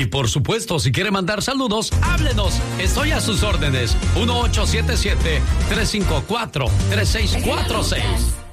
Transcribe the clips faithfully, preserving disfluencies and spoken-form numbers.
Y por supuesto, si quiere mandar saludos, háblenos. Estoy a sus órdenes. uno ocho siete siete, tres cinco cuatro, tres seis cuatro seis.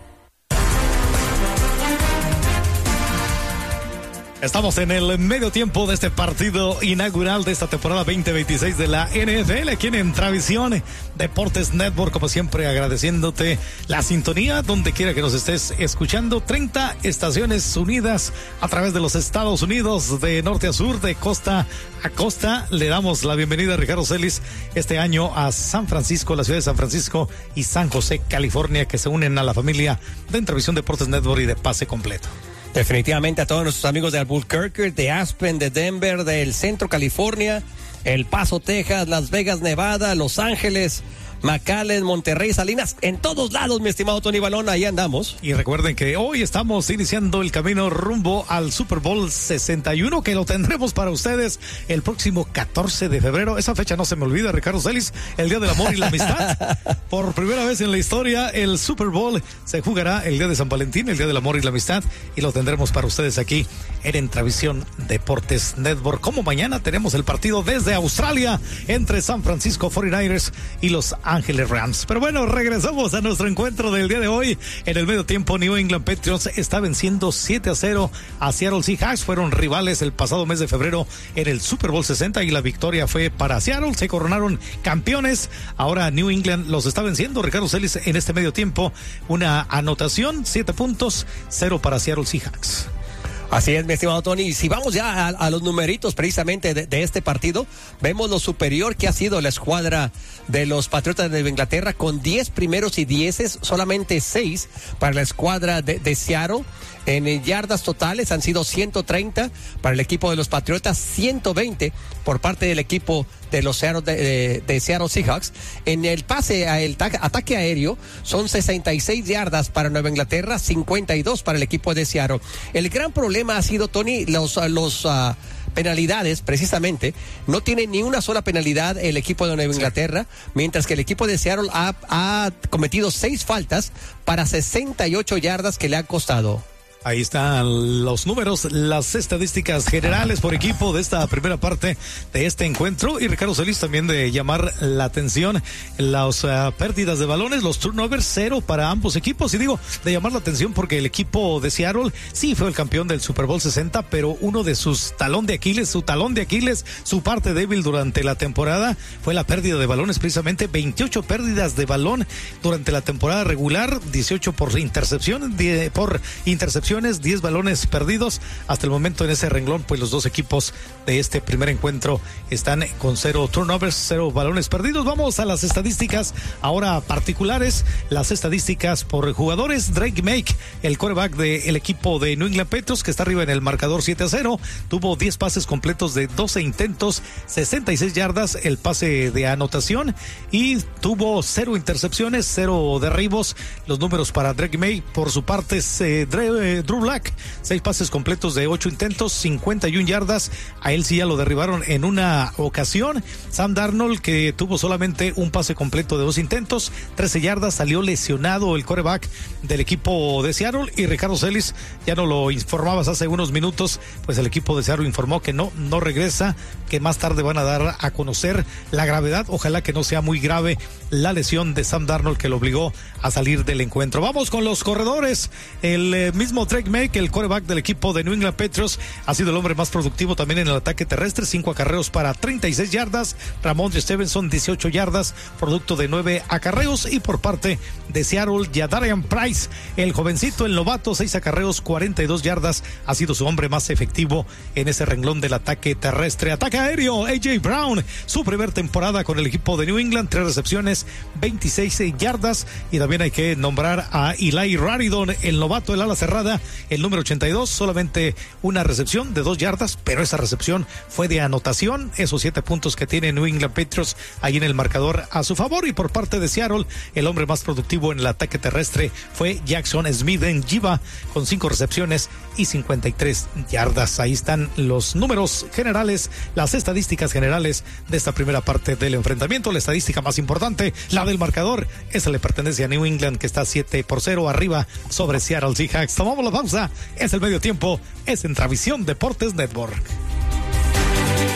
Estamos en el medio tiempo de este partido inaugural de esta temporada veinte veintiséis de la N F L, aquí en Travisión Deportes Network, como siempre agradeciéndote la sintonía donde quiera que nos estés escuchando. treinta estaciones unidas a través de los Estados Unidos, de norte a sur, de costa a costa. Le damos la bienvenida a Ricardo Celis este año a San Francisco, la ciudad de San Francisco y San José, California, que se unen a la familia de Travisión Deportes Network y de Pase Completo. Definitivamente a todos nuestros amigos de Albuquerque, de Aspen, de Denver, del Centro California, El Paso, Texas, Las Vegas, Nevada, Los Ángeles, McAllen, Monterrey, Salinas, en todos lados, mi estimado Tony Balón, ahí andamos. Y recuerden que hoy estamos iniciando el camino rumbo al Super Bowl sesenta y uno, que lo tendremos para ustedes el próximo catorce de febrero. Esa fecha no se me olvida, Ricardo Celis, el Día del Amor y la Amistad. Por primera vez en la historia, el Super Bowl se jugará el día de San Valentín, el Día del Amor y la Amistad, y lo tendremos para ustedes aquí en Entravisión Deportes Network. Como mañana tenemos el partido desde Australia entre San Francisco cuarenta y nueve ers y los Ángeles Rams. Pero bueno, regresamos a nuestro encuentro del día de hoy. En el medio tiempo, New England Patriots está venciendo siete a cero a Seattle Seahawks. Fueron rivales el pasado mes de febrero en el Super Bowl sesenta y la victoria fue para Seattle. Se coronaron campeones. Ahora New England los está venciendo. Ricardo Celis en este medio tiempo, una anotación, siete puntos, cero para Seattle Seahawks. Así es, mi estimado Tony. Y si vamos ya a, a los numeritos precisamente de, de este partido, vemos lo superior que ha sido la escuadra de los Patriotas de Inglaterra, con diez primeros y dieces, solamente seis para la escuadra de, de Seattle. En yardas totales han sido ciento treinta para el equipo de los Patriotas, ciento veinte por parte del equipo de los Seattle, de, de, de Seattle Seahawks. En el pase a el ta- ataque aéreo son sesenta y seis yardas para Nueva Inglaterra, cincuenta y dos para el equipo de Seattle. El gran problema ha sido, Tony, los, los uh, penalidades, precisamente. No tiene ni una sola penalidad el equipo de Nueva Inglaterra, sí, mientras que el equipo de Seattle ha, ha cometido seis faltas para sesenta y ocho yardas que le han costado. Ahí están los números, las estadísticas generales por equipo de esta primera parte de este encuentro. Y Ricardo Celis, también de llamar la atención, las uh, pérdidas de balones, los turnovers, cero para ambos equipos. Y digo, de llamar la atención porque el equipo de Seattle sí fue el campeón del Super Bowl sesenta, pero uno de sus talón de Aquiles, su talón de Aquiles, su parte débil durante la temporada fue la pérdida de balones, precisamente veintiocho pérdidas de balón durante la temporada regular, dieciocho por intercepción, diez por intercepción, diez balones perdidos. Hasta el momento en ese renglón, pues los dos equipos de este primer encuentro están con cero turnovers, cero balones perdidos. Vamos a las estadísticas ahora particulares, las estadísticas por jugadores. Drake Maye, el quarterback del equipo de New England Patriots, que está arriba en el marcador siete a cero, tuvo diez pases completos de doce intentos, sesenta y seis yardas el pase de anotación, y tuvo cero intercepciones, cero derribos. Los números para Drake Maye. Por su parte, eh, Dre, Drew Black, seis pases completos de ocho intentos, cincuenta y una yardas. A él sí ya lo derribaron en una ocasión. Sam Darnold, que tuvo solamente un pase completo de dos intentos, trece yardas, salió lesionado el quarterback del equipo de Seattle. Y Ricardo Celis, ya no lo informabas hace unos minutos, pues el equipo de Seattle informó que no, no regresa, que más tarde van a dar a conocer la gravedad. Ojalá que no sea muy grave la lesión de Sam Darnold, que lo obligó a salir del encuentro. Vamos con los corredores. El eh, mismo Drake Maye, el quarterback del equipo de New England Patriots, ha sido el hombre más productivo también en el ataque terrestre, cinco acarreos para treinta y seis yardas. Ramondre Stevenson, dieciocho yardas, producto de nueve acarreos. Y por parte de Seattle, Jadarian Price, el jovencito, el novato, seis acarreos, cuarenta y dos yardas, ha sido su hombre más efectivo en ese renglón del ataque terrestre. Ataque aéreo, A J Brown, su primer temporada con el equipo de New England, tres recepciones, veintiséis yardas. Y también hay que nombrar a Eli Raridon, el novato, el ala cerrada, el número ochenta y dos, solamente una recepción de dos yardas, pero esa recepción fue de anotación. Esos siete puntos que tiene New England Patriots ahí en el marcador a su favor. Y por parte de Seattle, el hombre más productivo en el ataque terrestre fue Jackson Smith en Jiva, con cinco recepciones y cincuenta y tres yardas. Ahí están los números generales, las estadísticas generales de esta primera parte del enfrentamiento. La estadística más importante, la del marcador, esa le pertenece a New England, que está siete por cero arriba sobre Seattle Seahawks. Tomamos la pausa, es el medio tiempo, es en Travisión Deportes Network.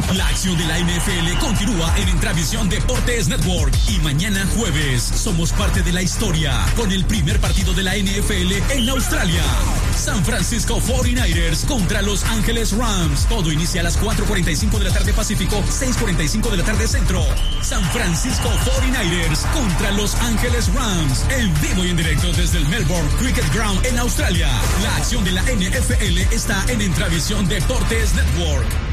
La acción de la N F L continúa en Intravisión Deportes Network. Y mañana jueves somos parte de la historia con el primer partido de la N F L en Australia. San Francisco cuarenta y nueve ers contra Los Ángeles Rams. Todo inicia a las cuatro cuarenta y cinco de la tarde Pacífico, seis cuarenta y cinco de la tarde Centro. San Francisco cuarenta y nueve ers contra Los Ángeles Rams. En vivo y en directo desde el Melbourne Cricket Ground en Australia. La acción de la N F L está en Intravisión Deportes Network.